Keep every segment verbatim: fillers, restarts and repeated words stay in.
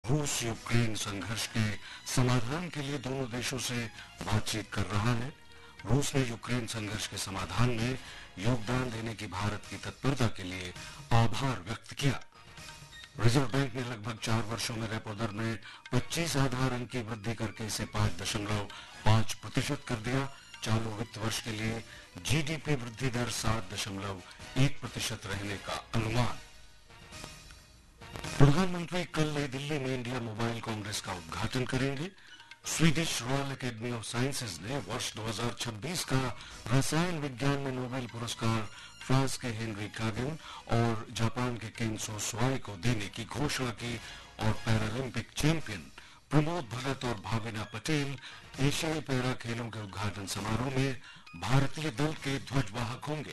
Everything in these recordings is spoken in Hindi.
रूस यूक्रेन संघर्ष के समाधान के लिए दोनों देशों से बातचीत कर रहा है। रूस ने यूक्रेन संघर्ष के समाधान में योगदान देने की भारत की तत्परता के लिए आभार व्यक्त किया। रिजर्व बैंक ने लगभग चार वर्षों में रेपो दर में पच्चीस आधार अंक की वृद्धि करके इसे पांच दशमलव पांच प्रतिशत कर दिया। चालू वित्त वर्ष के लिए जीडीपी वृद्धि दर सात दशमलव एक प्रतिशत रहने का अनुमान। प्रधानमंत्री कल नई दिल्ली में इंडिया मोबाइल कांग्रेस का उद्घाटन करेंगे। Swedish royal academy of sciences ने वर्ष दो हज़ार छब्बीस का रसायन विज्ञान में नोबेल पुरस्कार फ्रांस के हेनरी कागन और जापान के केंसो सुआई को देने की घोषणा की और पैरालंपिक चैंपियन प्रमोद भगत और भाविना पटेल एशियाई पैरा खेलों के उद्घाटन समारोह में भारतीय दल के ध्वजवाहक होंगे।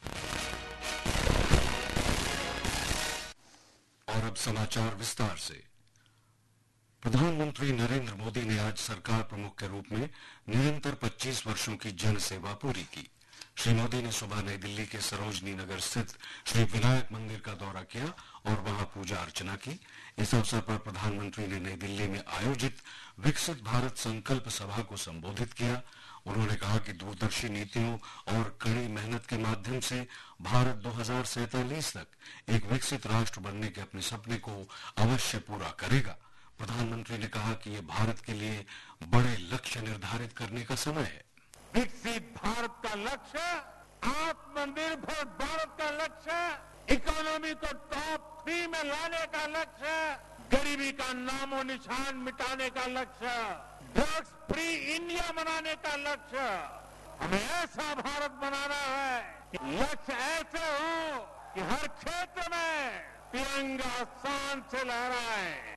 और अब समाचार विस्तार से। प्रधानमंत्री नरेंद्र मोदी ने आज सरकार प्रमुख के रूप में निरंतर पच्चीस वर्षों की जन सेवा पूरी की। श्री मोदी ने सुबह नई दिल्ली के सरोजनी नगर स्थित श्री विनायक मंदिर का दौरा किया और वहां पूजा अर्चना की। इस अवसर पर प्रधानमंत्री ने नई दिल्ली में आयोजित विकसित भारत संकल्प सभा को संबोधित किया। उन्होंने कहा कि दूरदर्शी नीतियों और कड़ी मेहनत के माध्यम से भारत दो हज़ार सैंतालीस तक एक विकसित राष्ट्र बनने के अपने सपने को अवश्य पूरा करेगा। प्रधानमंत्री ने कहा कि ये भारत के लिए बड़े लक्ष्य निर्धारित करने का समय है। विकसित भारत का लक्ष्य, आत्मनिर्भर भारत का लक्ष्य, इकोनॉमी को टॉप थ्री में लाने का लक्ष्य, गरीबी का नामो निशान मिटाने का लक्ष्य, ड्रग्स फ्री इंडिया बनाने का लक्ष्य। हमें ऐसा भारत बनाना है कि लक्ष्य ऐसे हो कि हर क्षेत्र में तिरंगा शान से लहराए।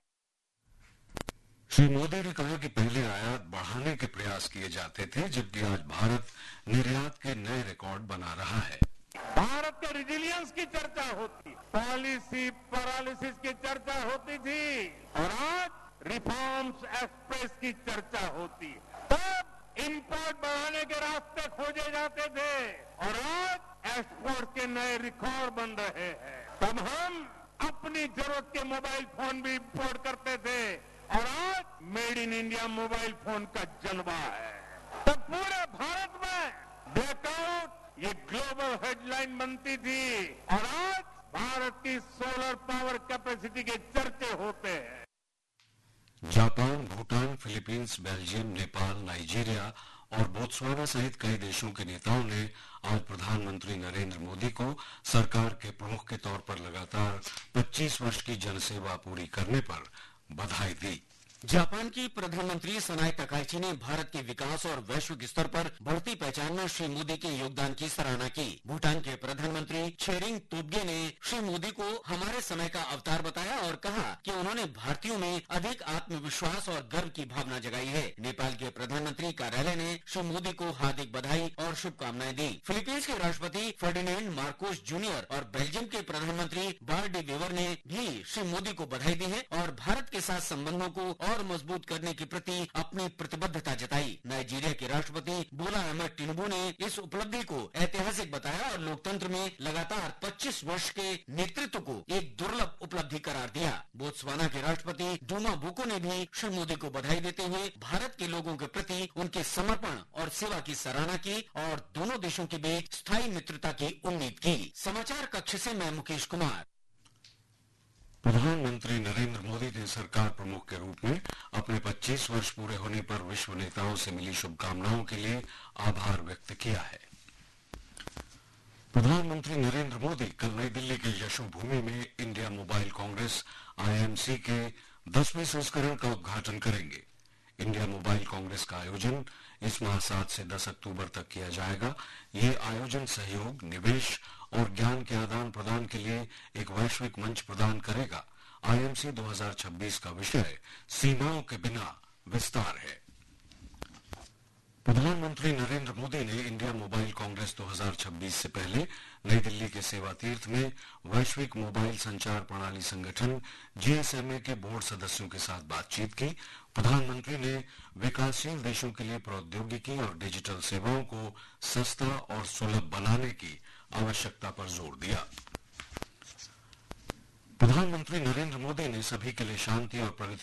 श्री मोदी ने कहा कि पहले आयात बढ़ाने के प्रयास किए जाते थे, जबकि आज भारत निर्यात के नए रिकॉर्ड बना रहा है। भारत के रिजिलियंस की चर्चा होती, पॉलिसी पैरालिसिस की चर्चा होती थी और आज रिफॉर्म्स एक्सप्रेस की चर्चा होती। तब इंपोर्ट बढ़ाने के रास्ते खोजे जाते थे और आज एक्सपोर्ट के नए रिकॉर्ड बन रहे हैं। तब हम अपनी जरूरत के मोबाइल फोन भी इंपोर्ट करते थे और आज made in India mobile phone का जलवा है। तब पूरे भारत में ब्लैकआउट ये ग्लोबल हेडलाइन बनती थी और आज भारत की सोलर पावर कैपेसिटी के चर्चे होते हैं। Japan, Bhutan, Philippines, Belgium, Nepal, Nigeria और बोत्सवाना सहित कई देशों के नेताओं ने आज प्रधानमंत्री नरेंद्र मोदी को सरकार के प्रमुख के तौर पर लगातार पच्चीस वर्ष की जनसेवा पूरी करने पर बधाई दी। जापान की प्रधानमंत्री सनाई तकाइची ने भारत के विकास और वैश्विक स्तर पर बढ़ती पहचान में श्री मोदी के योगदान की सराहना की। भूटान के प्रधानमंत्री छेरिंग तोब्गे ने श्री मोदी को हमारे समय का अवतार बताया और कहा कि उन्होंने भारतीयों में अधिक आत्मविश्वास और गर्व की भावना जगाई है। नेपाल के प्रधानमंत्री कार्यालय ने श्री मोदी को हार्दिक बधाई और शुभकामनाएं दी। फिलीपींस के राष्ट्रपति फर्डिनेंड मार्कोस जूनियर और बेल्जियम के प्रधानमंत्री बार्ट डी वेवर ने भी श्री मोदी को बधाई दी है और भारत के साथ संबंधों को और मजबूत करने के प्रति अपनी प्रतिबद्धता जताई। नाइजीरिया के राष्ट्रपति बोला अहमद टिनुबू ने इस उपलब्धि को ऐतिहासिक बताया और लोकतंत्र में लगातार पच्चीस वर्ष के नेतृत्व को एक दुर्लभ उपलब्धि करार दिया। बोत्सवाना के राष्ट्रपति डूमा बुको ने भी श्री मोदी को बधाई देते हुए भारत के लोगों के प्रति उनके समर्पण और सेवा की सराहना की और दोनों देशों के बीच स्थायी मित्रता की उम्मीद की। समाचार कक्ष से मैं मुकेश कुमार। प्रधानमंत्री नरेंद्र मोदी ने सरकार प्रमुख के रूप में अपने पच्चीस वर्ष पूरे होने पर विश्व नेताओं से मिली शुभकामनाओं के लिए आभार व्यक्त किया है। प्रधानमंत्री नरेंद्र मोदी कल नई दिल्ली के यशोभूमि में इंडिया मोबाइल कांग्रेस आईएमसी के दसवें संस्करण का उद्घाटन करेंगे। इंडिया मोबाइल कांग्रेस का आयोजन इस माह सात से दस अक्टूबर तक किया जाएगा। ये आयोजन सहयोग, निवेश और ज्ञान के आदान प्रदान के लिए एक वैश्विक मंच प्रदान करेगा। आईएमसी दो हज़ार छब्बीस का विषय सीमाओं के बिना विस्तार है। प्रधानमंत्री नरेंद्र मोदी ने इंडिया मोबाइल कांग्रेस दो हज़ार छब्बीस से पहले नई दिल्ली के सेवा तीर्थ में वैश्विक मोबाइल संचार प्रणाली संगठन जीएसएमए के बोर्ड सदस्यों के साथ बातचीत की। प्रधानमंत्री ने विकासशील देशों के लिए प्रौद्योगिकी और डिजिटल सेवाओं को सस्ता और सुलभ बनाने की आवश्यकता पर जोर दिया। प्रधानमंत्री नरेंद्र मोदी ने सभी के लिए शांति और प्रगति